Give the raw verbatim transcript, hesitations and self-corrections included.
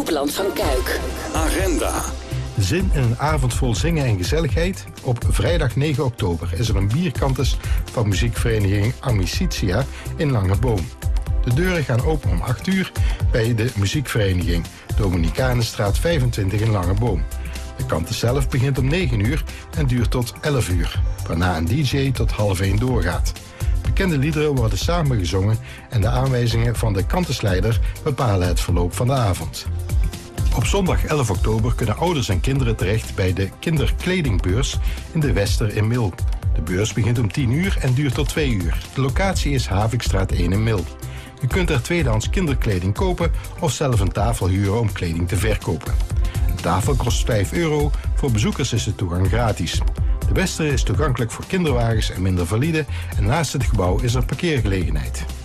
Hoogland van Kuik. Agenda. Zin in een avond vol zingen en gezelligheid? Op vrijdag negen oktober is er een bierkantes van muziekvereniging Amicitia in Langeboom. De deuren gaan open om acht uur bij de muziekvereniging Dominicanenstraat vijfentwintig in Langeboom. De kantes zelf begint om negen uur en duurt tot elf uur, waarna een D J tot half één doorgaat. Bekende liederen worden samengezongen en de aanwijzingen van de kantesleider bepalen het verloop van de avond. Op zondag elf oktober kunnen ouders en kinderen terecht bij de kinderkledingbeurs in de Wester in Mil. De beurs begint om tien uur en duurt tot twee uur. De locatie is Havikstraat één in Mil. Je kunt er tweedehands kinderkleding kopen of zelf een tafel huren om kleding te verkopen. Een tafel kost vijf euro, voor bezoekers is de toegang gratis. De Wester is toegankelijk voor kinderwagens en minder valide en naast het gebouw is er parkeergelegenheid.